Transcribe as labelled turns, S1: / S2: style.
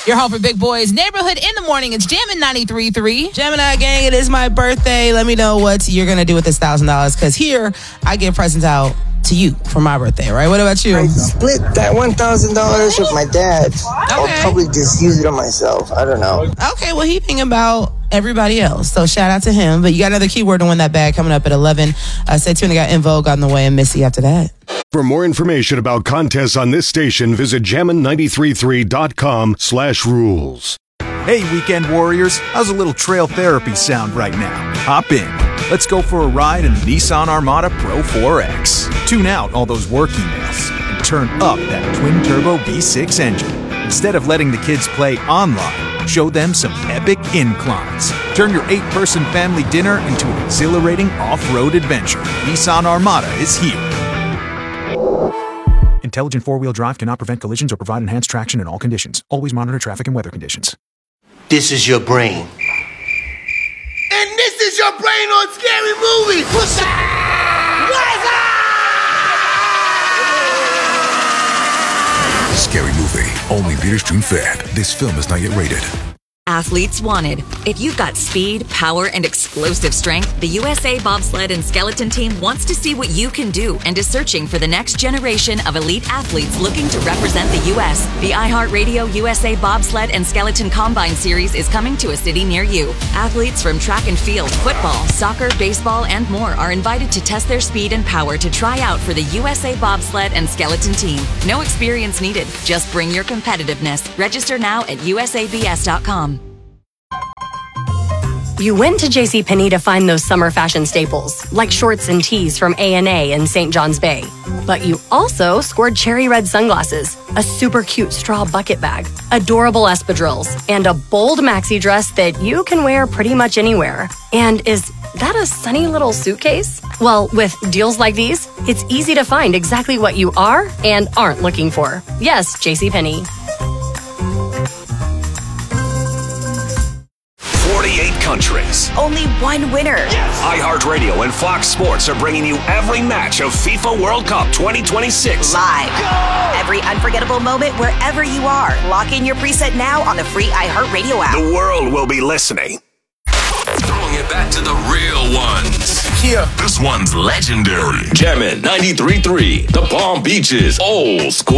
S1: Your home for big boys. Neighborhood in the morning. It's Jammin' 93.3.
S2: Gemini gang, it is my birthday. Let me know what you're going to do with this $1,000 because here I give presents out to you for my birthday, right? What about you?
S3: I split that $1,000 with my dad. I'll probably just use it on myself. I don't know.
S2: Okay, well, he thinking about everybody else. So shout out to him. But you got another keyword to win that bag coming up at 11. Stay tuned. I got In Vogue on the way and Missy after that.
S4: For more information about contests on this station, visit jammin933.com/rules.
S5: Hey, weekend warriors, how's a little trail therapy sound right now? Hop in. Let's go for a ride in the Nissan Armada Pro 4X. Tune out all those work emails and turn up that twin-turbo V6 engine. Instead of letting the kids play online, show them some epic inclines. Turn your 8-person family dinner into an exhilarating off-road adventure. Nissan Armada is here. Intelligent four-wheel drive cannot prevent collisions or provide enhanced traction in all conditions. Always monitor traffic and weather conditions.
S6: This is your brain.
S7: And this is your brain on Scary Movie. What's up?
S8: Scary Movie. Only theaters June 5th. This film is not yet rated.
S9: Athletes wanted. If you've got speed, power, and explosive strength, the USA Bobsled and Skeleton Team wants to see what you can do and is searching for the next generation of elite athletes looking to represent the U.S. The iHeartRadio USA Bobsled and Skeleton Combine Series is coming to a city near you. Athletes from track and field, football, soccer, baseball, and more are invited to test their speed and power to try out for the USA Bobsled and Skeleton Team. No experience needed. Just bring your competitiveness. Register now at usabs.com.
S10: You went to JCPenney to find those summer fashion staples, like shorts and tees from A&A in St. John's Bay. But you also scored cherry red sunglasses, a super cute straw bucket bag, adorable espadrilles, and a bold maxi dress that you can wear pretty much anywhere. And is that a sunny little suitcase? Well, with deals like these, it's easy to find exactly what you are and aren't looking for. Yes, JCPenney.
S11: 48 countries.
S12: Only one winner.
S11: Yes. iHeartRadio and Fox Sports are bringing you every match of FIFA World Cup 2026.
S12: Live. Go! Every unforgettable moment wherever you are. Lock in your preset now on the free iHeartRadio app.
S11: The world will be listening.
S8: Throwing it back to the real ones.
S7: Yeah.
S8: This one's legendary.
S13: Jammin' 93.3, the Palm Beaches, old school.